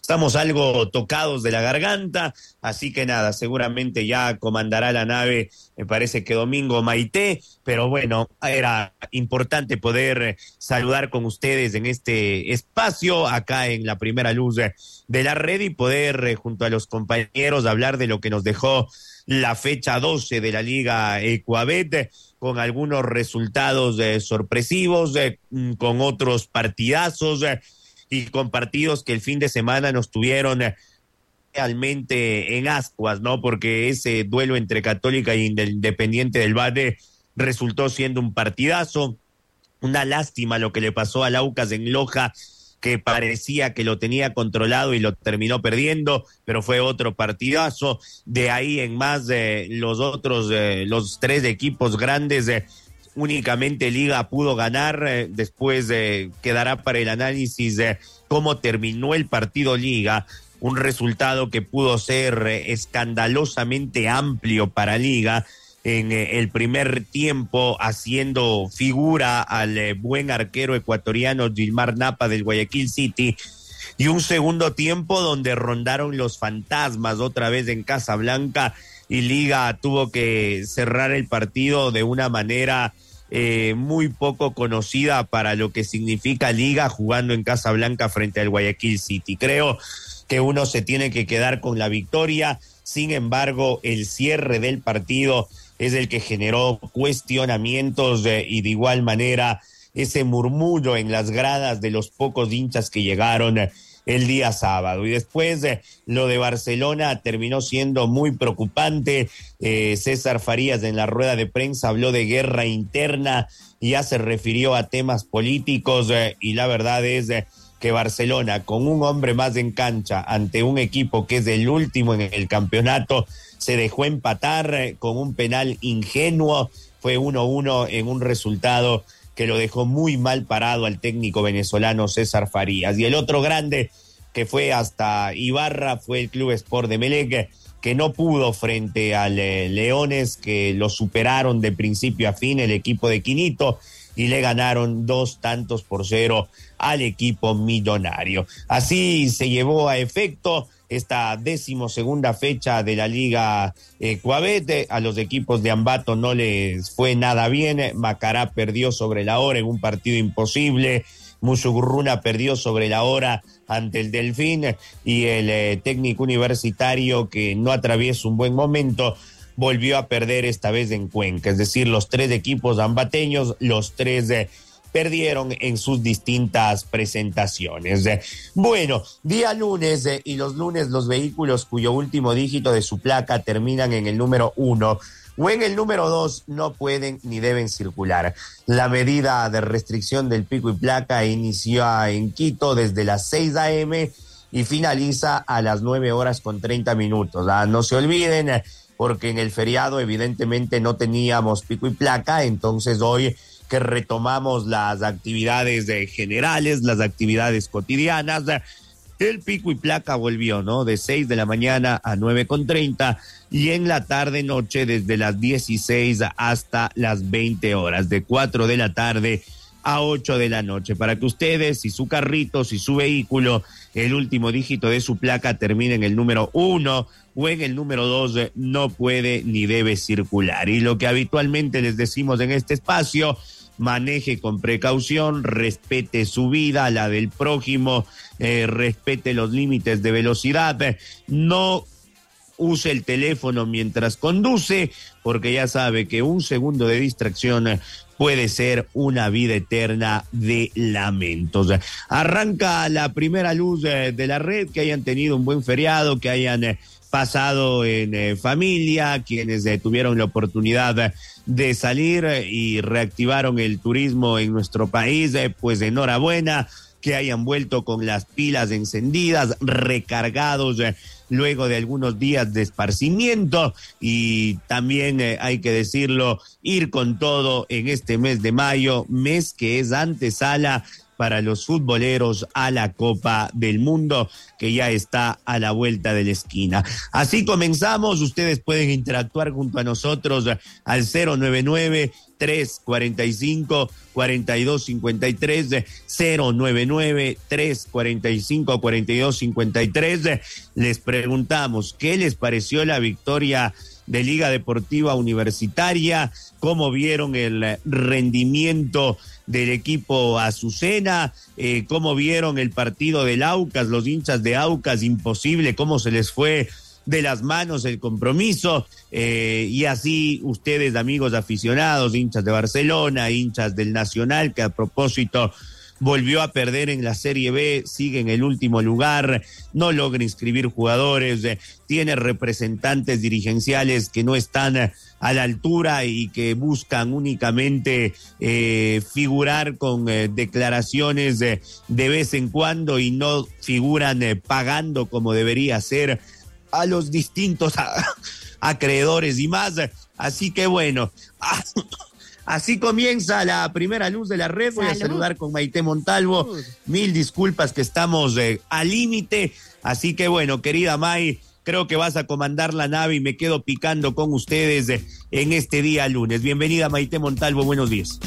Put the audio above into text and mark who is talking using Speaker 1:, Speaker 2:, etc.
Speaker 1: estamos algo tocados de la garganta, así que nada, seguramente ya comandará la nave, me parece que Domingo Maite, pero bueno, era importante poder saludar con ustedes en este espacio, acá en la primera luz de la red y poder, junto a los compañeros, hablar de lo que nos dejó la fecha 12 de la Liga Ecuabet, con algunos resultados sorpresivos, con otros partidazos y con partidos que el fin de semana nos tuvieron realmente en ascuas, ¿no? Porque ese duelo entre Católica y Independiente del Valle resultó siendo un partidazo. Una lástima lo que le pasó al Aucas en Loja, que parecía que lo tenía controlado y lo terminó perdiendo, pero fue otro partidazo. De ahí en más, los otros, los tres equipos grandes, únicamente Liga pudo ganar. Después quedará para el análisis cómo terminó el partido Liga, un resultado que pudo ser escandalosamente amplio para Liga. En el primer tiempo, haciendo figura al buen arquero ecuatoriano Gilmar Napa del Guayaquil City, y un segundo tiempo donde rondaron los fantasmas otra vez en Casablanca y Liga tuvo que cerrar el partido de una manera muy poco conocida para lo que significa Liga jugando en Casablanca frente al Guayaquil City. Creo que uno se tiene que quedar con la victoria, sin embargo, el cierre del partido es el que generó cuestionamientos y de igual manera ese murmullo en las gradas de los pocos hinchas que llegaron el día sábado. Y después lo de Barcelona terminó siendo muy preocupante. César Farías en la rueda de prensa habló de guerra interna y ya se refirió a temas políticos y la verdad es que Barcelona, con un hombre más en cancha ante un equipo que es el último en el campeonato, se dejó empatar con un penal ingenuo. Fue 1-1 en un resultado que lo dejó muy mal parado al técnico venezolano César Farías. Y el otro grande que fue hasta Ibarra fue el Club Sport de Emelec, que no pudo frente al Leones, que lo superaron de principio a fin el equipo de Quinito, y le ganaron 2-0 al equipo millonario. Así se llevó a efecto esta 12ª fecha de la Liga Ecuabet. A los equipos de Ambato no les fue nada bien. Macará perdió sobre la hora en un partido imposible. Musugruna perdió sobre la hora ante el Delfín y el técnico universitario, que no atraviesa un buen momento, volvió a perder esta vez en Cuenca. Es decir, los tres equipos ambateños, los tres perdieron en sus distintas presentaciones. Bueno, día lunes y los lunes los vehículos cuyo último dígito de su placa terminan en el número 1 o en el número 2 no pueden ni deben circular. La medida de restricción del pico y placa inició en Quito desde las 6 a.m. y finaliza a las 9:30. No se olviden, porque en el feriado evidentemente no teníamos pico y placa, entonces hoy que retomamos las actividades generales, las actividades cotidianas, el pico y placa volvió, ¿no? De 6 de la mañana a 9:30 y en la tarde-noche desde las 16 hasta las 20 horas, de 4 de la tarde a 8 de la noche, para que ustedes, si su carrito, si su vehículo, el último dígito de su placa termina en el número 1 o en el número 2, no puede ni debe circular. Y lo que habitualmente les decimos en este espacio: maneje con precaución, respete su vida, la del prójimo, respete los límites de velocidad, no use el teléfono mientras conduce, porque ya sabe que un segundo de distracción puede ser una vida eterna de lamentos. Arranca la primera luz de la red, que hayan tenido un buen feriado, que hayan pasado en familia, quienes tuvieron la oportunidad de salir y reactivaron el turismo en nuestro país, pues enhorabuena, que hayan vuelto con las pilas encendidas, recargados luego de algunos días de esparcimiento, y también hay que decirlo, ir con todo en este mes de mayo, mes que es antesala para los futboleros a la Copa del Mundo, que ya está a la vuelta de la esquina. Así comenzamos, ustedes pueden interactuar junto a nosotros al 099-345-4253, 099-345-4253. Les preguntamos, ¿qué les pareció la victoria de Liga Deportiva Universitaria? ¿Cómo vieron el rendimiento del equipo Azucena? ¿Cómo vieron el partido del Aucas? Los hinchas de Aucas, imposible cómo se les fue de las manos el compromiso, y así ustedes, amigos aficionados, hinchas de Barcelona, hinchas del Nacional, que a propósito volvió a perder en la Serie B, sigue en el último lugar, no logra inscribir jugadores, tiene representantes dirigenciales que no están a la altura y que buscan únicamente figurar con declaraciones de vez en cuando y no figuran pagando como debería ser a los distintos acreedores y más. Así que bueno, así comienza la primera luz de la red. Voy a saludar con Maite Montalvo. Mil disculpas que estamos al límite. Así que bueno, querida May, creo que vas a comandar la nave y me quedo picando con ustedes en este día lunes. Bienvenida, Maite Montalvo, buenos días.